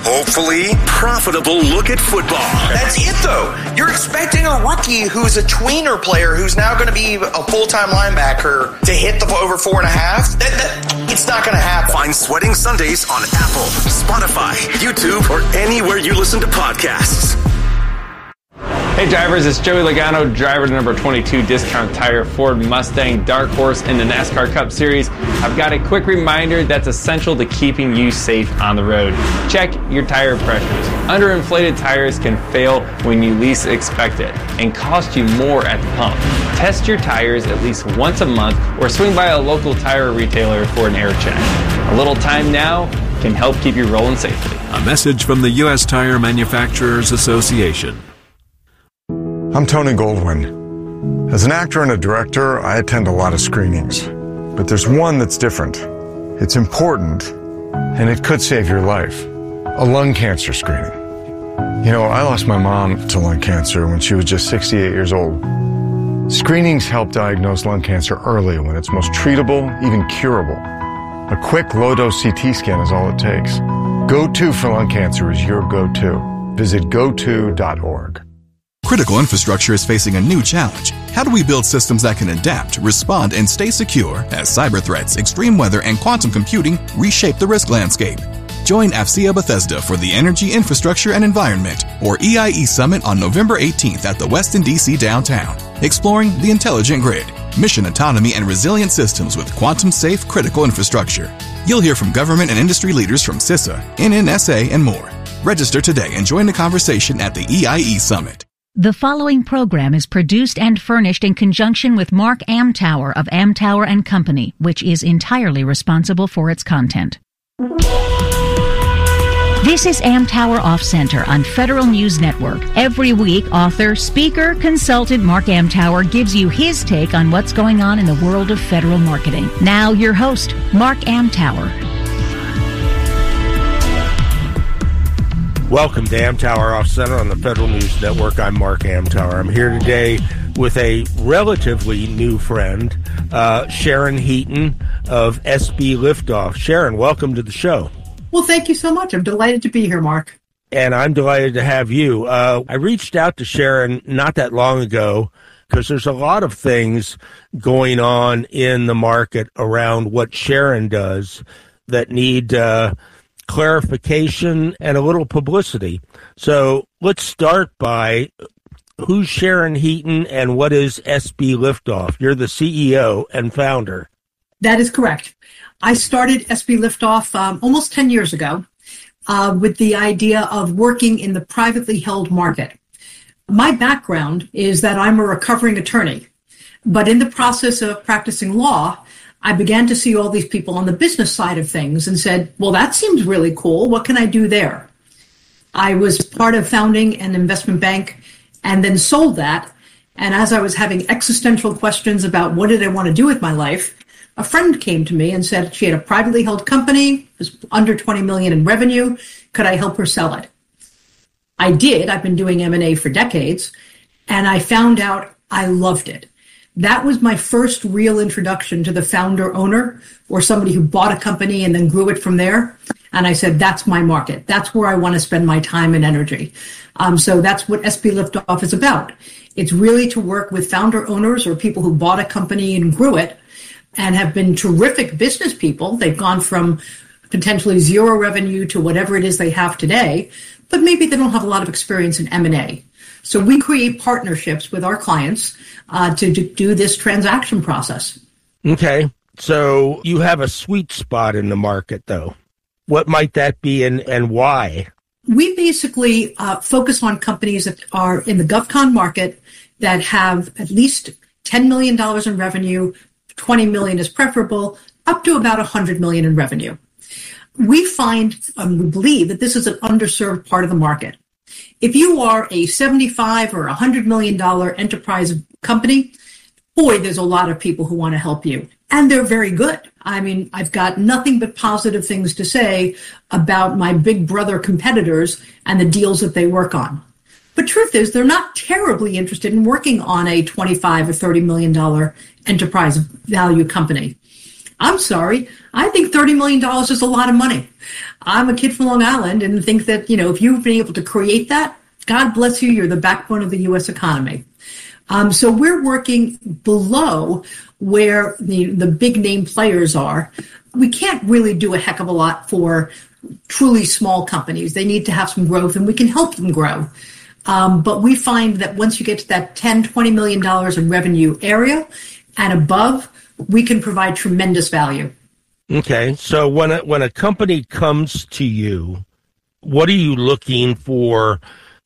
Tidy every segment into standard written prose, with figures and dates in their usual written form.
hopefully profitable look at football. That's it, though. You're expecting a rookie who's a tweener player who's now going to be a full-time linebacker to hit the over 4.5. It's not going to happen. Find Sweating Sundays on Apple, Spotify, YouTube, or anywhere you listen to podcasts. Hey drivers, it's Joey Logano, driver number 22 Discount Tire Ford Mustang Dark Horse in the NASCAR Cup Series. I've got a quick reminder that's essential to keeping you safe on the road. Check your tire pressures. Underinflated tires can fail when you least expect it and cost you more at the pump. Test your tires at least once a month or swing by a local tire retailer for an air check. A little time now can help keep you rolling safely. A message from the U.S. Tire Manufacturers Association. I'm Tony Goldwyn. As an actor and a director, I attend a lot of screenings. But there's one that's different. It's important, and it could save your life. A lung cancer screening. You know, I lost my mom to lung cancer when she was just 68 years old. Screenings help diagnose lung cancer early when it's most treatable, even curable. A quick low-dose CT scan is all it takes. Go-To for lung cancer is your go-to. Visit goto.org. Critical infrastructure is facing a new challenge. How do we build systems that can adapt, respond, and stay secure as cyber threats, extreme weather, and quantum computing reshape the risk landscape? Join AFCEA Bethesda for the Energy, Infrastructure, and Environment, or EIE Summit on November 18th at the Westin DC downtown. Exploring the intelligent grid, mission autonomy, and resilient systems with quantum-safe critical infrastructure. You'll hear from government and industry leaders from CISA, NNSA, and more. Register today and join the conversation at the EIE Summit. The following program is produced and furnished in conjunction with Mark Amtower of Amtower and Company, which is entirely responsible for its content. This is Amtower Off Center on Federal News Network. Every week, author, speaker, consultant Mark Amtower gives you his take on what's going on in the world of federal marketing. Now, your host, Mark Amtower. Welcome to Amtower Off Center on the Federal News Network. I'm Mark Amtower. I'm here today with a relatively new friend, Sharon Heaton of SB Liftoff. Sharon, welcome to the show. Well, thank you so much. I'm delighted to be here, Mark. And I'm delighted to have you. I reached out to Sharon not that long ago because there's a lot of things going on in the market around what Sharon does that need clarification and a little publicity. So let's start by who's Sharon Heaton and what is SB Liftoff? You're the CEO and founder. That is correct. I started SB Liftoff almost 10 years ago with the idea of working in the privately held market. My background is that I'm a recovering attorney, but in the process of practicing law, I began to see all these people on the business side of things and said, well, that seems really cool. What can I do there? I was part of founding an investment bank and then sold that. And as I was having existential questions about what did I want to do with my life, a friend came to me and said she had a privately held company, was under $20 million in revenue. Could I help her sell it? I did. I've been doing M&A for decades. And I found out I loved it. That was my first real introduction to the founder owner or somebody who bought a company and then grew it from there. And I said, that's my market. That's where I want to spend my time and energy. So that's what SB Liftoff is about. It's really to work with founder owners or people who bought a company and grew it and have been terrific business people. They've gone from potentially zero revenue to whatever it is they have today, but maybe they don't have a lot of experience in M&A. So we create partnerships with our clients to do this transaction process. Okay. So you have a sweet spot in the market, though. What might that be and why? We basically focus on companies that are in the GovCon market that have at least $10 million in revenue, $20 million is preferable, up to about $100 million in revenue. We find, we believe that this is an underserved part of the market. If you are a $75 or $100 million enterprise company, boy, there's a lot of people who want to help you. And they're very good. I mean, I've got nothing but positive things to say about my big brother competitors and the deals that they work on. But truth is, they're not terribly interested in working on a $25 or $30 million enterprise value company. I'm sorry. I think $30 million is a lot of money. I'm a kid from Long Island and think that, if you've been able to create that, God bless you, you're the backbone of the U.S. economy. So we're working below where the big name players are. We can't really do a heck of a lot for truly small companies. They need to have some growth, and we can help them grow. But we find that once you get to that $10, $20 million in revenue area and above, we can provide tremendous value. Okay, so when a company comes to you, what are you looking for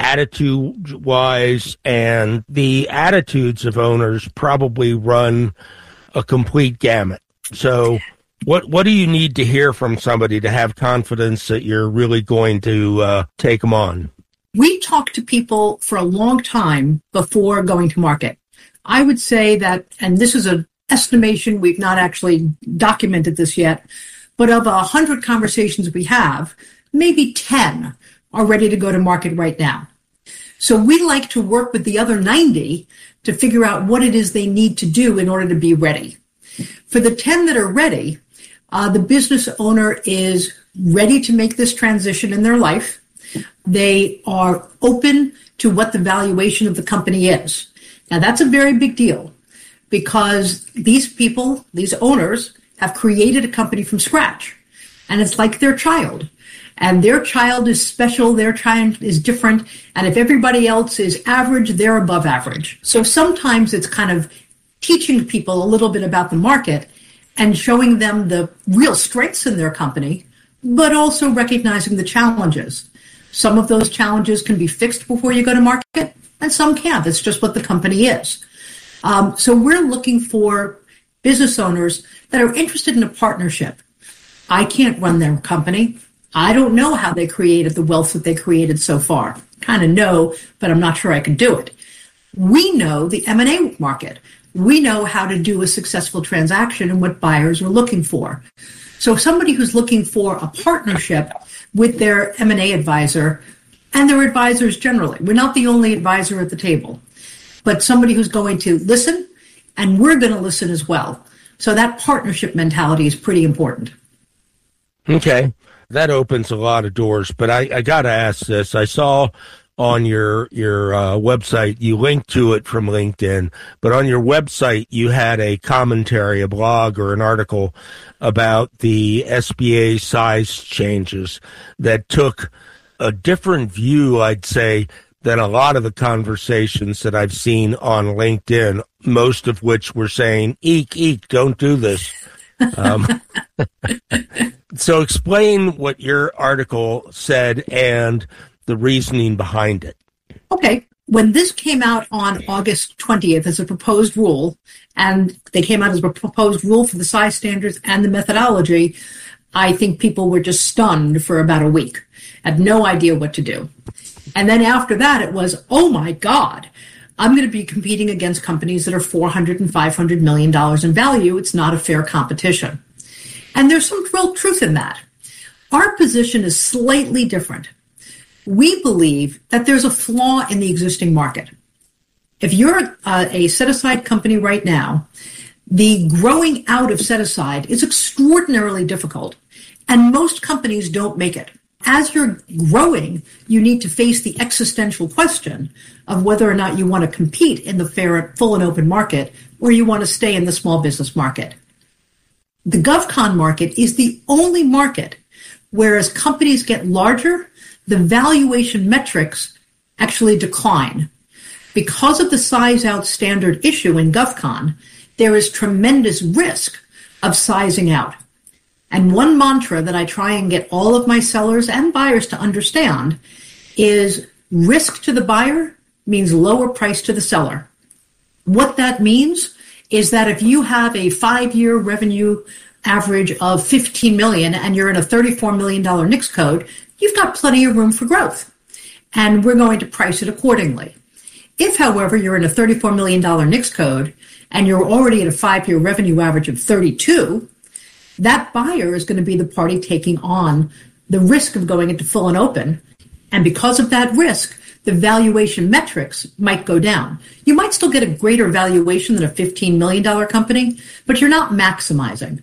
attitude-wise? And the attitudes of owners probably run a complete gamut. So what do you need to hear from somebody to have confidence that you're really going to take them on? We talk to people for a long time before going to market. I would say that, and this is an estimation, we've not actually documented this yet, but of 100 conversations we have, maybe 10 are ready to go to market right now. So we like to work with the other 90 to figure out what it is they need to do in order to be ready. For the 10 that are ready, the business owner is ready to make this transition in their life. They are open to what the valuation of the company is. Now, that's a very big deal because these people, these owners, have created a company from scratch. And it's like their child. And their child is special, their child is different. And if everybody else is average, they're above average. So sometimes it's kind of teaching people a little bit about the market and showing them the real strengths in their company, but also recognizing the challenges. Some of those challenges can be fixed before you go to market, and some can't. It's just what the company is. So we're looking for business owners that are interested in a partnership. I can't run their company. I don't know how they created the wealth that they created so far. Kind of know, but I'm not sure I can do it. We know the M&A market. We know how to do a successful transaction and what buyers are looking for. So somebody who's looking for a partnership with their M&A advisor and their advisors generally. We're not the only advisor at the table, but somebody who's going to listen, and we're going to listen as well. So that partnership mentality is pretty important. Okay. That opens a lot of doors, but I got to ask this. I saw on your website, you linked to it from LinkedIn, but on your website, you had a commentary, a blog or an article about the SBA size changes that took a different view, I'd say, than a lot of the conversations that I've seen on LinkedIn, most of which were saying, eek, don't do this. So explain what your article said and the reasoning behind it. Okay. When this came out on August 20th as a proposed rule, and they came out as a proposed rule for the size standards and the methodology, I think people were just stunned for about a week, had no idea what to do. And then after that, it was, oh my God, I'm going to be competing against companies that are $400 and $500 million in value. It's not a fair competition. And there's some real truth in that. Our position is slightly different. We believe that there's a flaw in the existing market. If you're a set-aside company right now, the growing out of set-aside is extraordinarily difficult, and most companies don't make it. As you're growing, you need to face the existential question of whether or not you want to compete in the fair, full and open market, or you want to stay in the small business market. The GovCon market is the only market where as companies get larger, the valuation metrics actually decline. Because of the size out standard issue in GovCon, there is tremendous risk of sizing out. And one mantra that I try and get all of my sellers and buyers to understand is risk to the buyer means lower price to the seller. What that means is that if you have a 5-year revenue average of $15 million and you're in a $34 million NICS code, you've got plenty of room for growth. And we're going to price it accordingly. If, however, you're in a $34 million NICS code and you're already at a 5-year revenue average of 32, that buyer is going to be the party taking on the risk of going into full and open. And because of that risk, the valuation metrics might go down. You might still get a greater valuation than a $15 million company, but you're not maximizing.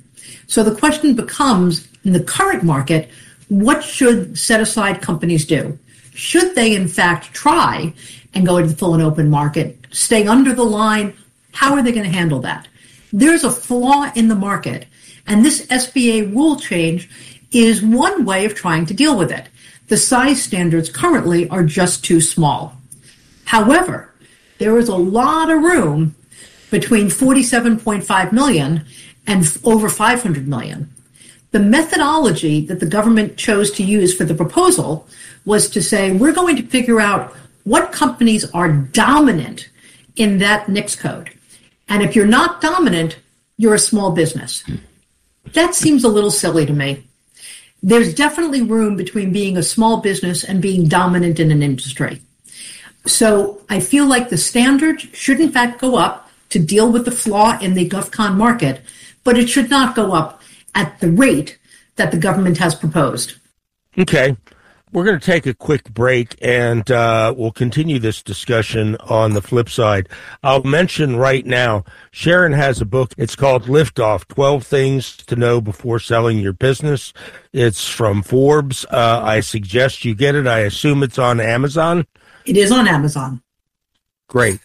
So the question becomes, in the current market, what should set-aside companies do? Should they, in fact, try and go into the full and open market, stay under the line? How are they going to handle that? There's a flaw in the market, and this SBA rule change is one way of trying to deal with it. The size standards currently are just too small. However, there is a lot of room between 47.5 million and over 500 million. The methodology that the government chose to use for the proposal was to say, we're going to figure out what companies are dominant in that NICS code. And if you're not dominant, you're a small business. That seems a little silly to me. There's definitely room between being a small business and being dominant in an industry. So I feel like the standard should in fact go up to deal with the flaw in the GovCon market, but it should not go up at the rate that the government has proposed. Okay. We're going to take a quick break, and we'll continue this discussion on the flip side. I'll mention right now, Sharon has a book. It's called Liftoff, 12 Things to Know Before Selling Your Business. It's from Forbes. I suggest you get it. I assume it's on Amazon. It is on Amazon. Great.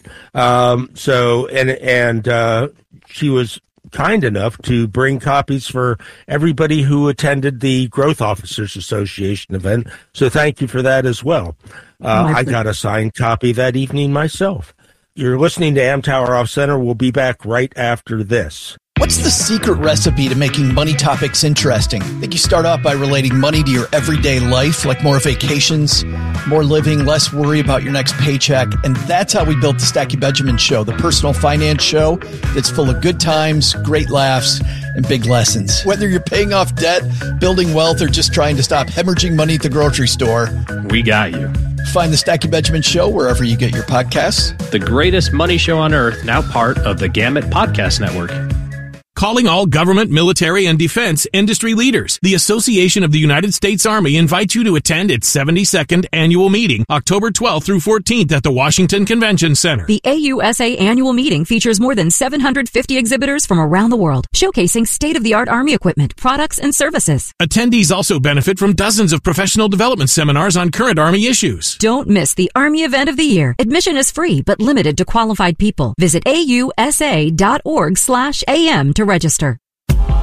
She was kind enough to bring copies for everybody who attended the Growth Officers Association event. So thank you for that as well. I got a signed copy that evening myself. You're listening to Amtower Off Center. We'll be back right after this. What's the secret recipe to making money topics interesting? I think you start off by relating money to your everyday life, like more vacations, more living, less worry about your next paycheck. And that's how we built the Stacey Benjamin Show, the personal finance show that's full of good times, great laughs, and big lessons. Whether you're paying off debt, building wealth, or just trying to stop hemorrhaging money at the grocery store, we got you. Find the Stacey Benjamin Show wherever you get your podcasts. The greatest money show on earth, now part of the Gamut Podcast Network. Calling all government, military, and defense industry leaders. The Association of the United States Army invites you to attend its 72nd annual meeting, October 12th through 14th at the Washington Convention Center. The AUSA annual meeting features more than 750 exhibitors from around the world, showcasing state-of-the-art Army equipment, products, and services. Attendees also benefit from dozens of professional development seminars on current Army issues. Don't miss the Army event of the year. Admission is free, but limited to qualified people. Visit ausa.org/am to register.